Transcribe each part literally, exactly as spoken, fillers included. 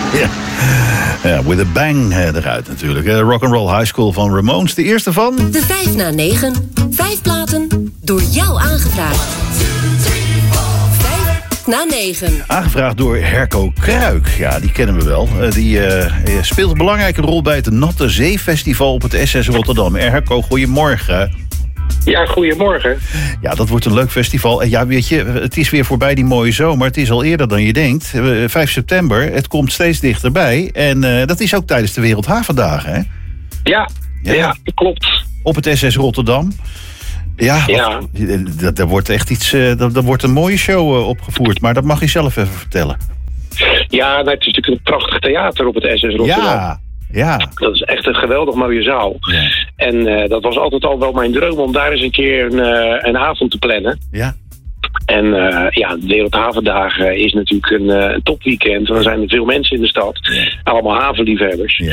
Ja. Ja, with a bang eruit natuurlijk. Rock'n'Roll High School van Ramones. De eerste van... De vijf na negen. Vijf platen door jou aangevraagd. Vijf na negen. Aangevraagd door Herco Kruik. Ja, die kennen we wel. Uh, die uh, speelt een belangrijke rol bij het Natte Zee Festival op het S S Rotterdam. Herco, goedemorgen. Ja, goedemorgen. Ja, dat wordt een leuk festival. En ja, weet je, het is weer voorbij die mooie zomer. Het is al eerder dan je denkt. vijf september, het komt steeds dichterbij. En uh, dat is ook tijdens de Wereldhavendagen, hè? Ja, ja, ja, klopt. Op het S S Rotterdam. Ja, ja. Daar wordt echt iets. Er wordt een mooie show uh, opgevoerd. Maar dat mag je zelf even vertellen. Ja, nou, het is natuurlijk een prachtig theater op het S S Rotterdam. Ja. Ja. Dat is echt een geweldig mooie zaal. Ja. En uh, dat was altijd al wel mijn droom om daar eens een keer een, uh, een avond te plannen. Ja. En uh, ja, de Wereldhavendagen is natuurlijk een, uh, een topweekend. Dan zijn er veel mensen in de stad. Ja. Allemaal havenliefhebbers. Ja.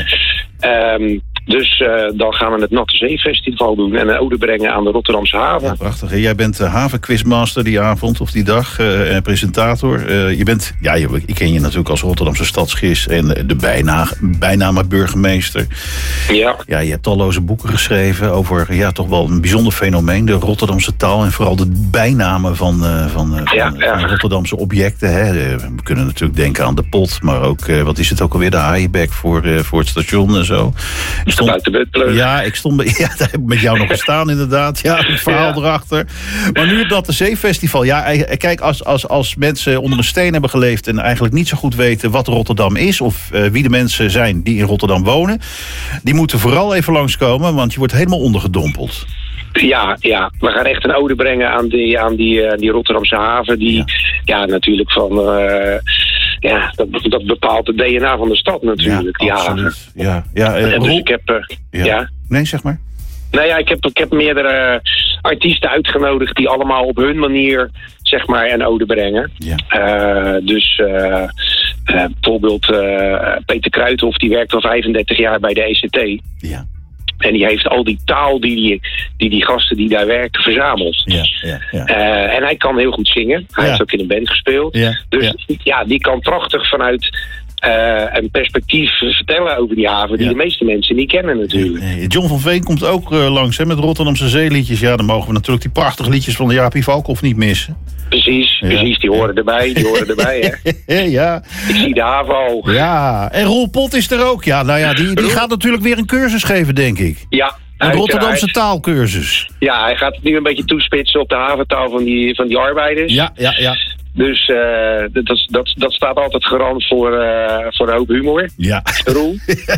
Um, dus uh, dan gaan we het Natte Zee Festival doen en een ode brengen aan de Rotterdamse haven. Ja, prachtig. Jij bent uh, havenquizmaster die avond of die dag uh, en presentator. Uh, je bent, ja, je, ik ken je natuurlijk als Rotterdamse stadsgids en de bijna, bijnaam burgemeester. Ja. Ja, je hebt talloze boeken geschreven over ja, toch wel een bijzonder fenomeen, de Rotterdamse taal en vooral de bijnamen van, uh, van, uh, ja, van, ja. van Rotterdamse objecten. Hè. We kunnen natuurlijk denken aan de pot, maar ook, uh, wat is het ook alweer, de haaienbek voor, uh, voor het station en zo. Ik stond, ja, ik stond ja, daar heb ik met jou nog gestaan inderdaad. Ja, het verhaal ja. erachter. Maar nu het Natte Zee Festival. Ja, kijk, als, als, als mensen onder een steen hebben geleefd en eigenlijk niet zo goed weten wat Rotterdam is of uh, wie de mensen zijn die in Rotterdam wonen, die moeten vooral even langskomen, want je wordt helemaal ondergedompeld. Ja, ja, we gaan echt een ode brengen aan die, aan die, uh, die Rotterdamse haven. Die, ja, ja natuurlijk van... Uh, ja, dat, dat bepaalt het D N A van de stad natuurlijk, ja, die haven. Ja, ja. Uh, en dus ik heb... Uh, ja. ja. Nee, zeg maar. Nou ja, ik heb, ik heb meerdere artiesten uitgenodigd die allemaal op hun manier, zeg maar, een ode brengen. Ja. Uh, dus uh, uh, bijvoorbeeld uh, Peter Kruithof, die werkt al vijfendertig jaar bij de E C T. Ja. En die heeft al die taal die die, die, die gasten die daar werken verzameld. Ja, ja, ja. Uh, en hij kan heel goed zingen. Hij ja. heeft ook in een band gespeeld. Ja, dus ja. ja, die kan prachtig vanuit uh, een perspectief vertellen over die haven die ja. de meeste mensen niet kennen natuurlijk. Nee, nee. John van Veen komt ook uh, langs hè, met Rotterdamse zeeliedjes. Ja, dan mogen we natuurlijk die prachtige liedjes van de Jaapie Valkhoff niet missen. Precies, ja. precies, die horen erbij, die horen erbij, hè. Ja. Ik zie de haven al. Ja, en Roel Pot is er ook. Ja, nou ja, die, die gaat natuurlijk weer een cursus geven, denk ik. Ja. Een Rotterdamse hij, taalkursus. Ja, hij gaat het nu een beetje toespitsen op de haventaal van die, van die arbeiders. Ja, ja, ja. Dus uh, dat, dat, dat staat altijd garant voor, uh, voor een hoop humor. Ja. Roel.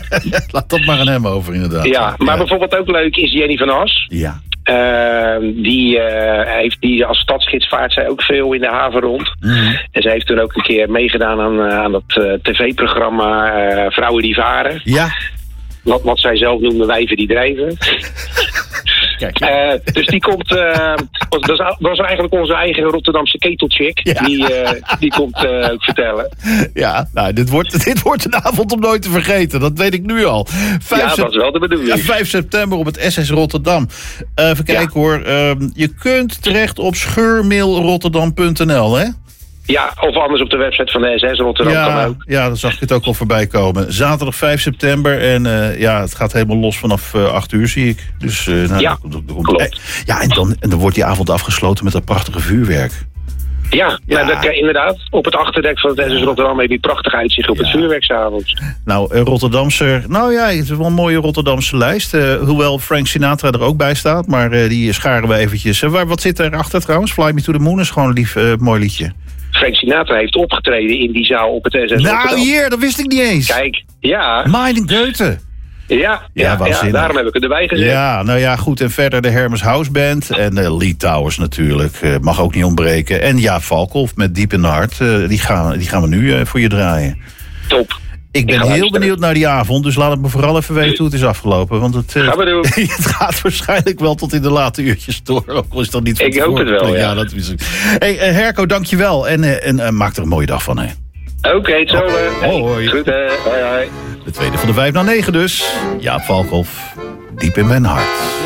Laat dat maar aan hem over, inderdaad. Ja, maar ja. bijvoorbeeld ook leuk is Jenny van As. Ja. Uh, die, uh, heeft die als stadsgids vaart zij ook veel in de haven rond. Mm. En ze heeft toen ook een keer meegedaan aan, uh, aan dat uh, tv-programma uh, Vrouwen die Varen. Ja. Wat, wat zij zelf noemde wijven die drijven. Kijk, uh, dus die komt... Uh, dat, is, dat was eigenlijk onze eigen Rotterdamse ketelchick. Ja. Die, uh, die komt uh, ook vertellen. Ja, nou, dit wordt, dit wordt een avond om nooit te vergeten. Dat weet ik nu al. Ja, dat is wel de bedoeling. Ja, vijf september op het S S Rotterdam. Uh, even kijken ja. hoor. Uh, je kunt terecht op scheurmailrotterdam punt n l, hè? Ja, of anders op de website van de S S Rotterdam ja, kan ook. Ja, dan zag ik het ook al voorbij komen. Zaterdag vijf september en uh, ja, het gaat helemaal los vanaf uh, acht uur, zie ik. Dus, uh, nou, ja, dan, dan, klopt. Ja, en dan, en dan wordt die avond afgesloten met dat prachtige vuurwerk. Ja, ja. Nou, dat, inderdaad. Op het achterdek van het S S Rotterdam heb je prachtig uitzicht op ja. het vuurwerksavond. Nou, een Rotterdamse... Nou ja, het is wel een mooie Rotterdamse lijst. Uh, hoewel Frank Sinatra er ook bij staat. Maar uh, die scharen we eventjes. Uh, waar, wat zit erachter trouwens? Fly Me to the Moon is gewoon een lief, uh, mooi liedje. Frank Sinatra heeft opgetreden in die zaal op het S S Rotterdam. Nou hier, dat wist ik niet eens. Kijk, ja. Mijn Goethe. Ja, ja, ja, ja, daarom heb ik het erbij gezet. Ja, nou ja, goed. En verder de Hermes House Band. En uh, Lee Towers natuurlijk. Uh, mag ook niet ontbreken. En Jaap Valkhoff met Diep in de Hart. Uh, die, gaan, die gaan we nu uh, voor je draaien. Top. Ik ben ik heel benieuwd naar die avond. Dus laat het me vooral even weten hoe het is afgelopen. Want het, uh, gaan we doen. Het gaat waarschijnlijk wel tot in de late uurtjes door. Ook al is dat niet van ik hoop het wel, ja. ja dat is... Hey, uh, Herco, dankjewel. En, uh, en uh, maak er een mooie dag van, hè. Oké, okay, zo. Uh, hey, hoi. Goed, hè. Hoi, hoi. De tweede van de vijf na negen dus. Jaap Valkhoff, Diep in mijn hart.